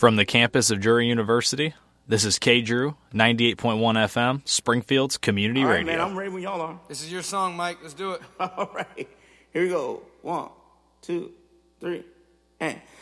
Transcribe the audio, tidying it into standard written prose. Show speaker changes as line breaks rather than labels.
From the campus of Drury University, this is K-Drew, 98.1 FM, Springfield's Community Radio.
Man, I'm ready when y'all are.
This is your song, Mike. Let's do it.
All right. Here we go. 1, 2, 3, and...